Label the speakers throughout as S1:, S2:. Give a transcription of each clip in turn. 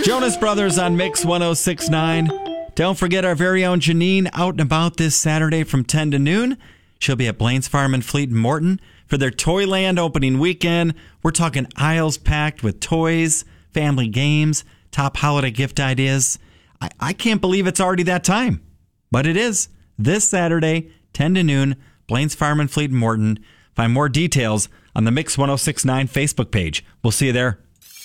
S1: Jonas Brothers on Mix 106.9. Don't forget our very own Janine out and about this Saturday from 10 to noon. She'll be at Blaine's Farm in Fleet and Morton for their Toyland opening weekend. We're talking aisles packed with toys, family games, top holiday gift ideas. I can't believe it's already that time, but it is. This Saturday, 10 to noon, Blaine's Farm in Fleet and Morton. Find more details on the Mix 106.9 Facebook page. We'll see you there.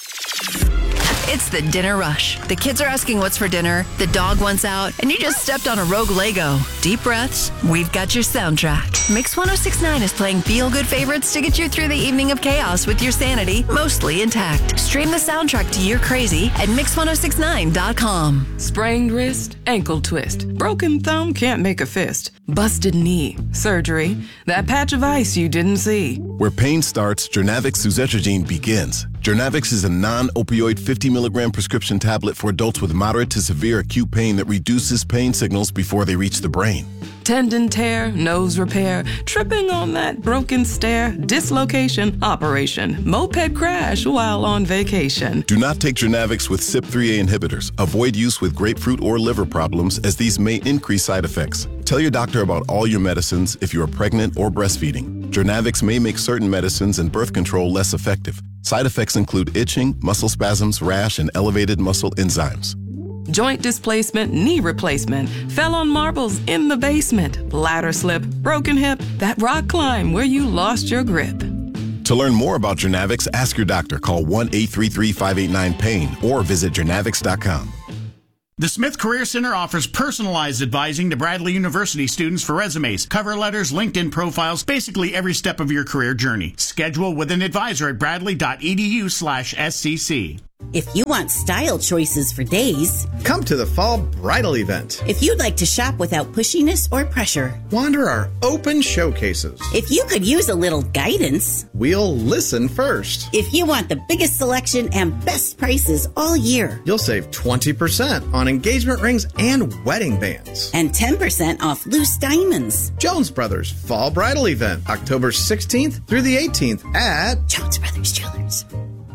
S2: It's the dinner rush. The kids are asking what's for dinner, the dog wants out, and you just stepped on a rogue Lego. Deep breaths, we've got your soundtrack. Mix 106.9 is playing feel-good favorites to get you through the evening of chaos with your sanity mostly intact. Stream the soundtrack to You're Crazy at Mix1069.com.
S3: Sprained wrist, ankle twist, broken thumb can't make a fist, busted knee, surgery, that patch of ice you didn't see.
S4: Where pain starts, Jernavix suzetrigine begins. Jernavix is a non-opioid 50-milligram prescription tablet for adults with moderate to severe acute pain that reduces pain signals before they reach the brain.
S3: Tendon tear, nose repair, tripping on that broken stair, dislocation, operation, moped crash while on vacation.
S4: Do not take Jernavix with CYP3A inhibitors. Avoid use with grapefruit or liver problems, as these may increase side effects. Tell your doctor about all your medicines if you are pregnant or breastfeeding. Jernavix may make certain medicines and birth control less effective. Side effects include itching, muscle spasms, rash, and elevated muscle enzymes.
S3: Joint displacement, knee replacement, fell on marbles in the basement, ladder slip, broken hip, that rock climb where you lost your grip.
S4: To learn more about Jernavix, ask your doctor. Call 1-833-589-PAIN or visit jernavix.com.
S5: The Smith Career Center offers personalized advising to Bradley University students for resumes, cover letters, LinkedIn profiles, basically every step of your career journey. Schedule with an advisor at bradley.edu/SCC.
S6: If you want style choices for days,
S7: come to the Fall Bridal Event.
S6: If you'd like to shop without pushiness or pressure,
S7: wander our open showcases.
S6: If you could use a little guidance,
S7: we'll listen first.
S6: If you want the biggest selection and best prices all year,
S7: you'll save 20% on engagement rings and wedding bands.
S6: And 10% off loose diamonds.
S7: Jones Brothers Fall Bridal Event, October 16th through the 18th at
S6: Jones Brothers Jewelers.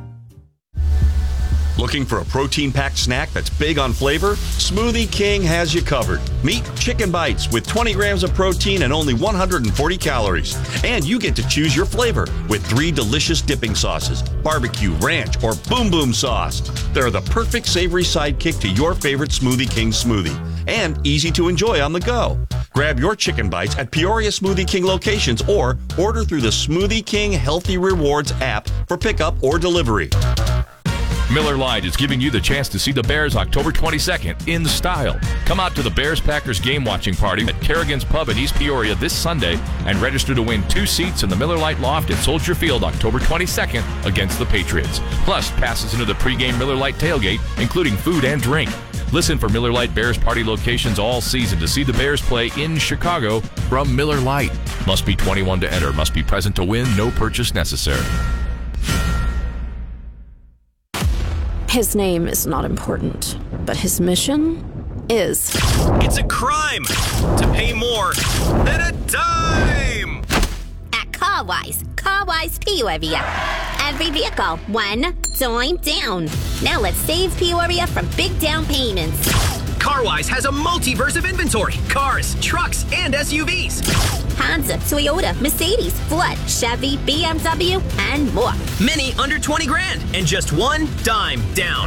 S8: Looking for a protein-packed snack that's big on flavor? Smoothie King has you covered. Meet Chicken Bites with 20 grams of protein and only 140 calories. And you get to choose your flavor with 3 delicious dipping sauces, barbecue, ranch, or Boom Boom sauce. They're the perfect savory sidekick to your favorite Smoothie King smoothie and easy to enjoy on the go. Grab your Chicken Bites at Peoria Smoothie King locations or order through the Smoothie King Healthy Rewards app for pickup or delivery.
S9: Miller Lite is giving you the chance to see the Bears October 22nd in style. Come out to the Bears-Packers game watching party at Kerrigan's Pub in East Peoria this Sunday and register to win 2 seats in the Miller Lite Loft at Soldier Field October 22nd against the Patriots. Plus, passes into the pregame Miller Lite tailgate, including food and drink. Listen for Miller Lite Bears party locations all season to see the Bears play in Chicago from Miller Lite. Must be 21 to enter. Must be present to win. No purchase necessary.
S10: His name is not important, but his mission is.
S11: It's a crime to pay more than a dime!
S12: At CarWise Peoria. Every vehicle, $1 dime down. Now let's save Peoria from big down payments.
S11: CarWise has a multiverse of inventory. Cars, trucks, and SUVs.
S12: Honda, Toyota, Mercedes, Ford, Chevy, BMW, and more.
S11: Many under 20 grand and just $1 dime down.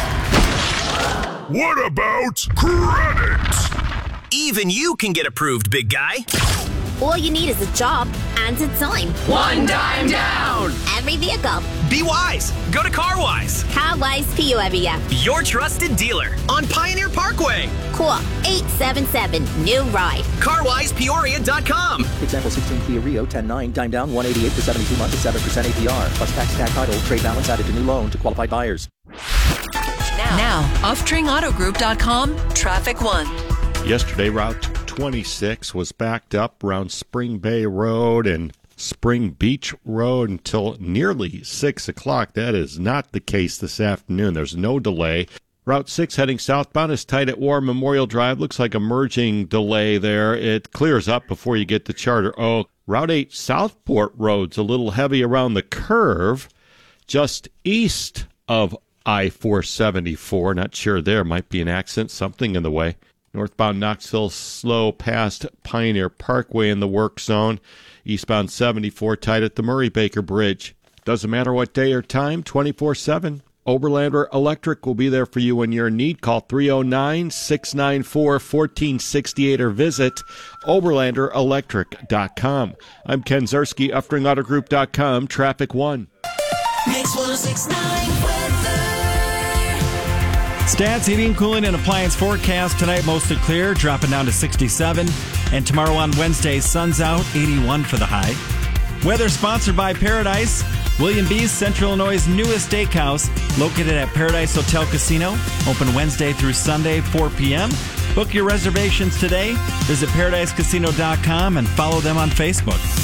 S13: What about credit?
S11: Even you can get approved, big guy.
S12: All you need is a job and a dime.
S11: $1 dime down.
S12: Every vehicle.
S11: Be wise. Go to CarWise.
S12: CarWise Peoria.
S11: Your trusted dealer on Pioneer Parkway.
S12: Call 877-NEW-RIDE.
S11: CarWisePeoria.com.
S14: Example 16 Kia Rio 10.9 dime down 188 for 72 months at 7% APR plus tax title trade balance added to new loan to qualified buyers.
S2: Now UfTringAutoGroup.com Traffic 1.
S15: Yesterday, Route 26 was backed up around Spring Bay Road and Spring Beach Road until nearly 6 o'clock. That is not the case this afternoon. There's no delay. Route 6 heading southbound is tight at War Memorial Drive. Looks like a merging delay there. It clears up before you get to Charter Oak. Route 8 Southport Road's a little heavy around the curve just east of I-474. Not sure there. Might be an accident, something in the way. Northbound Knoxville slow past Pioneer Parkway in the work zone. Eastbound 74 tight at the Murray-Baker Bridge. Doesn't matter what day or time, 24/7. Oberlander Electric will be there for you when you're in need. Call 309-694-1468 or visit OberlanderElectric.com. I'm Ken Zerski, UffringAutoGroup.com, Traffic 1.
S16: Mix 1069 weather.
S1: Stats, heating, cooling, and appliance forecast tonight mostly clear, dropping down to 67. And tomorrow on Wednesday, sun's out, 81 for the high. Weather sponsored by Paradise, William B's Central Illinois' newest steakhouse, located at Paradise Hotel Casino, open Wednesday through Sunday, 4 p.m. Book your reservations today. Visit ParadiseCasino.com and follow them on Facebook.